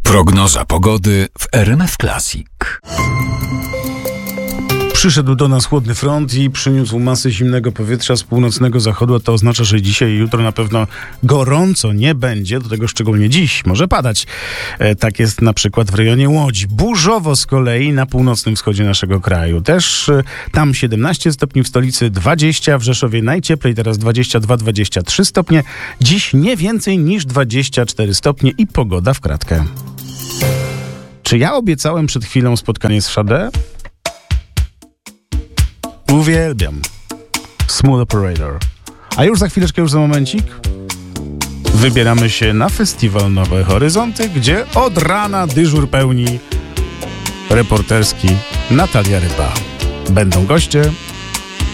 Prognoza pogody w RMF Classic. Przyszedł do nas chłodny front i przyniósł masę zimnego powietrza z północnego zachodu, a to oznacza, że dzisiaj i jutro na pewno gorąco nie będzie, do tego szczególnie dziś może padać. Tak jest na przykład w rejonie Łodzi. Burzowo z kolei na północnym wschodzie naszego kraju. Też tam 17 stopni, w stolicy 20, w Rzeszowie najcieplej, teraz 22-23 stopnie. Dziś nie więcej niż 24 stopnie i pogoda w kratkę. Czy ja obiecałem przed chwilą spotkanie z Sade? Uwielbiam. Smooth Operator. A już za chwileczkę, już za momencik wybieramy się na festiwal Nowe Horyzonty, gdzie od rana dyżur pełni reporterski Natalia Ryba. Będą goście,